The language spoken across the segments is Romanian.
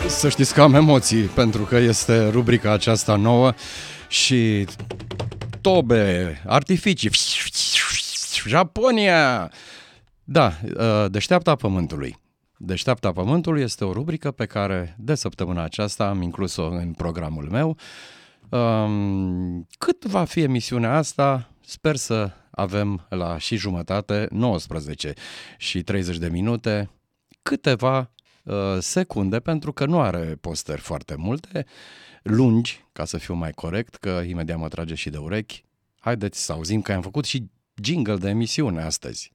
Să știți că am emoții, pentru că este rubrica aceasta nouă și tobe, artificii, Japonia! Da, Deșteapta Pământului. Deșteapta Pământului este o rubrică pe care de săptămâna aceasta am inclus-o în programul meu. Cât va fi emisiunea asta? Sper să avem la și jumătate, 19 și 30 de minute, câteva secunde, pentru că nu are postări foarte multe, lungi, ca să fiu mai corect, că imediat mă trage și de urechi. Haideți să auzim că am făcut și jingle de emisiune astăzi.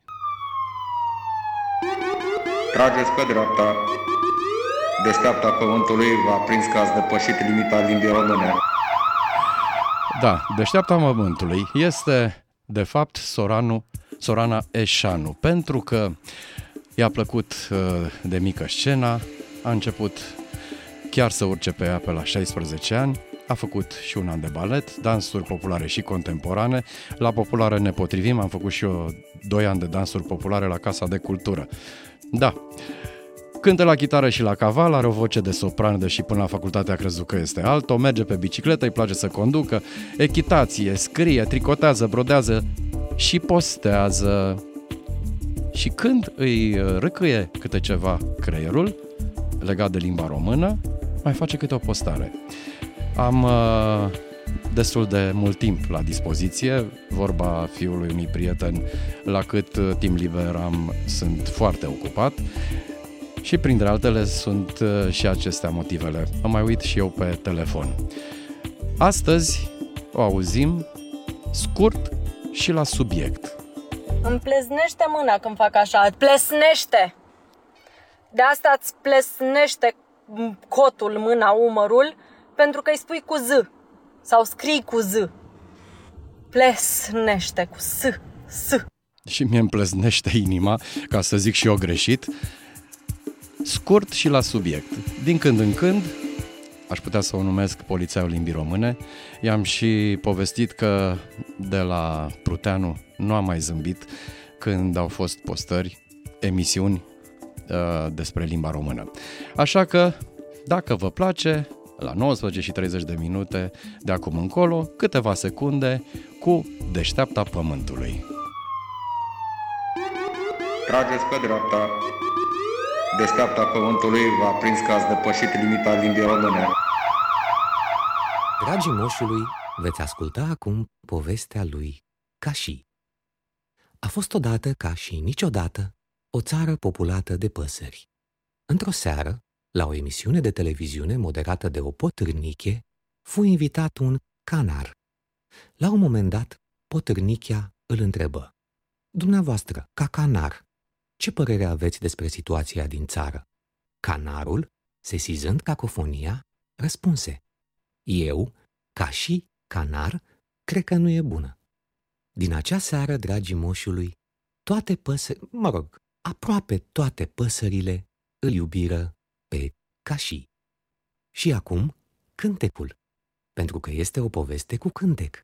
Trageți pe dreapta. Deșteapta Pământului v-a prins că ați depășit limita limbii române. Da, Deșteapta Pământului este, de fapt, Sorana Eșanu, pentru că i-a plăcut de mică scena, a început chiar să urce pe ea pe la 16 ani, a făcut și un an de balet, dansuri populare și contemporane. La populare ne potrivim, am făcut și eu 2 ani de dansuri populare la Casa de Cultură. Da, cântă la chitară și la caval, are o voce de sopran, deși până la facultate a crezut că este alto, merge pe bicicletă, îi place să conducă, echitație, scrie, tricotează, brodează și postează. Și când îi râcâie câte ceva creierul legat de limba română, mai face câte o postare. Am destul de mult timp la dispoziție, vorba fiului unui prieten, la cât timp liber am, sunt foarte ocupat și printre altele sunt și acestea motivele. Mă mai uit și eu pe telefon. Astăzi o auzim scurt și la subiect. Îmi plesnește mâna când fac așa, plesnește! De asta îți plesnește cotul, mâna, umărul, pentru că îi spui cu Z sau scrii cu Z. Plesnește cu S. Și mie îmi plesnește inima, ca să zic și eu greșit. Scurt și la subiect. Din când în când, aș putea să o numesc polițaiul limbii române, i-am și povestit că de la Pruteanu nu am mai zâmbit când au fost postări, emisiuni despre limba română. Așa că, dacă vă place, la 19 și 30 de minute de acum încolo, câteva secunde cu Deșteapta Pământului. Trageți pe dreapta. Deșteapta Pământului v-a prins că ați depășit limita limbii române. Dragii moșului, veți asculta acum povestea lui Cașii. A fost odată, ca și niciodată, o țară populată de păsări. Într-o seară, la o emisiune de televiziune moderată de o potârniche, fu invitat un canar. La un moment dat, potârnichea îl întrebă: „Dumneavoastră, ca canar, ce părere aveți despre situația din țară?” Canarul, sesizând cacofonia, răspunse: „Eu, ca și canar, cred că nu e bună.” Din acea seară, dragii moșului, aproape toate păsările îl iubiră pe Cașii. Și acum, cântecul, pentru că este o poveste cu cântec.